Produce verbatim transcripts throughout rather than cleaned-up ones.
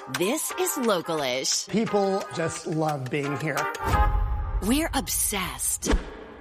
This is Localish. People just love being here. We're obsessed.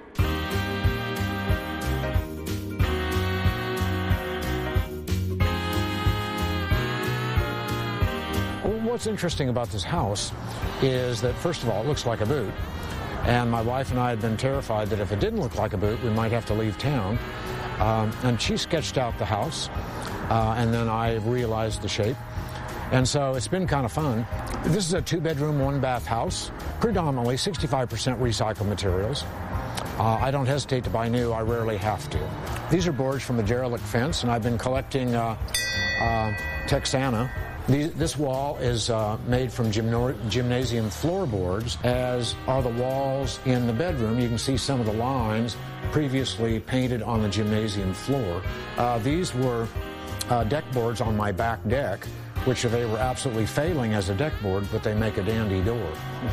What's interesting about this house is that, first of all, it looks like a boot. And my wife and I had been terrified that if it didn't look like a boot, we might have to leave town. Um, and she sketched out the house, uh, and then I realized the shape. And so it's been kind of fun. This is a two-bedroom, one-bath house, predominantly sixty-five percent recycled materials. Uh, I don't hesitate to buy new. I rarely have to. These are boards from a derelict fence, and I've been collecting uh, uh, Texana. These, this wall is uh, made from gymno gymnasium floorboards, as are the walls in the bedroom. You can see some of the lines previously painted on the gymnasium floor. Uh, these were uh, deck boards on my back deck, which they were absolutely failing as a deck board, but they make a dandy door.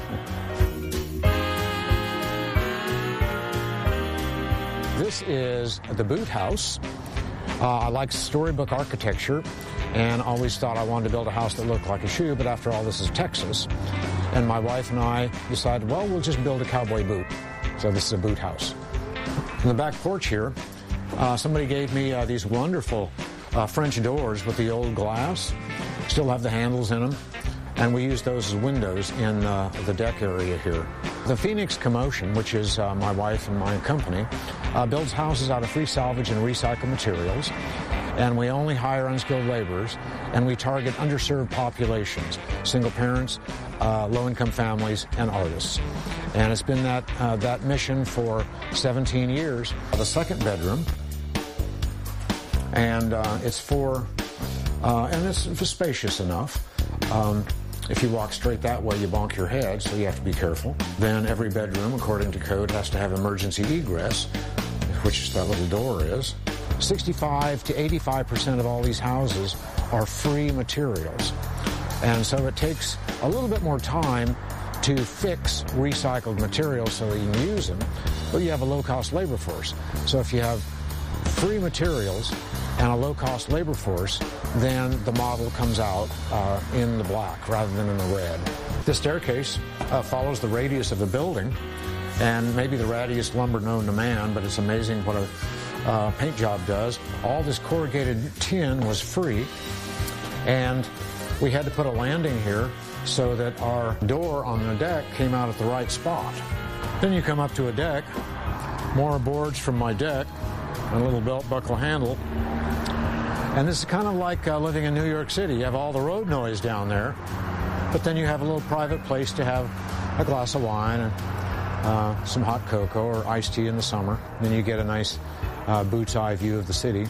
This is the boot house. Uh, I like storybook architecture, and always thought I wanted to build a house that looked like a shoe, but after all, this is Texas. And my wife and I decided, well, we'll just build a cowboy boot. So this is a boot house. In the back porch here, uh, somebody gave me uh, these wonderful uh, French doors with the old glass. Still have the handles in them. And we use those as windows in uh, the deck area here. The Phoenix Commotion, which is uh, my wife and my company, uh, builds houses out of free salvage and recycled materials. And we only hire unskilled laborers, and we target underserved populations, single parents, uh, low-income families, and artists. And it's been that, uh, that mission for seventeen years. The second bedroom, and uh, it's for, uh, and it's spacious enough. Um, If you walk straight that way, you bonk your head, so you have to be careful. Then every bedroom, according to code, has to have emergency egress, which that little door is. sixty-five to eighty-five percent of all these houses are free materials. And so it takes a little bit more time to fix recycled materials so that you can use them, but you have a low-cost labor force. So if you have free materials and a low-cost labor force, then the model comes out uh, in the black rather than in the red. The staircase uh, follows the radius of the building, and maybe the rattiest lumber known to man, but it's amazing what a uh, paint job does. All this corrugated tin was free, and we had to put a landing here so that our door on the deck came out at the right spot. Then you come up to a deck, more boards from my deck, and a little belt buckle handle. And this is kind of like uh, living in New York City. You have all the road noise down there, but then you have a little private place to have a glass of wine and uh, some hot cocoa or iced tea in the summer. Then you get a nice uh, boot's eye view of the city.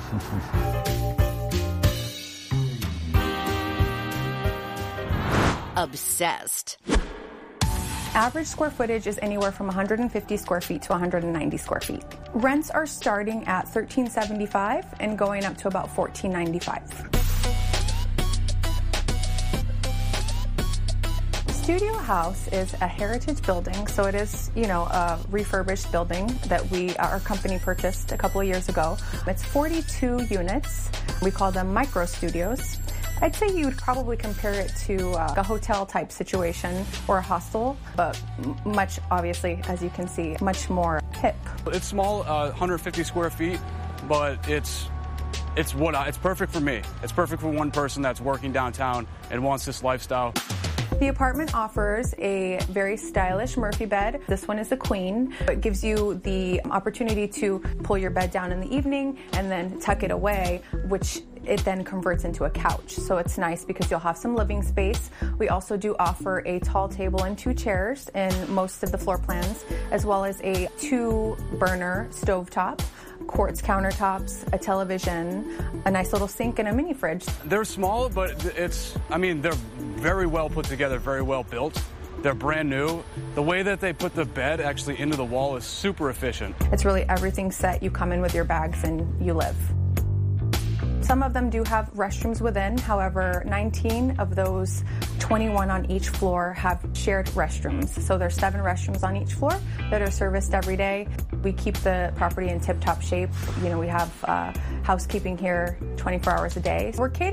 Obsessed. Average square footage is anywhere from one hundred fifty square feet to one hundred ninety square feet. Rents are starting at thirteen seventy-five and going up to about fourteen ninety-five. Studio House is a heritage building, so it is, you know, a refurbished building that we, our company purchased a couple of years ago. It's forty-two units. We call them micro studios. I'd say you would probably compare it to uh, a hotel-type situation or a hostel, but much, obviously, as you can see, much more hip. It's small, uh, one hundred fifty square feet, but it's it's what I, it's perfect for me. It's perfect for one person that's working downtown and wants this lifestyle. The apartment offers a very stylish Murphy bed. This one is a queen. It gives you the opportunity to pull your bed down in the evening and then tuck it away, which it then converts into a couch. So it's nice because you'll have some living space. We also do offer a tall table and two chairs in most of the floor plans, as well as a two-burner stovetop, quartz countertops, a television, a nice little sink, and a mini fridge. They're small, but it's, I mean, they're very well put together, very well built. They're brand new. The way that they put the bed actually into the wall is super efficient. It's really everything set. You come in with your bags and you live. Some of them do have restrooms within. However, nineteen of those twenty-one on each floor have shared restrooms. So there's seven restrooms on each floor that are serviced every day. We keep the property in tip-top shape. You know, we have uh, housekeeping here twenty-four hours a day. We're catering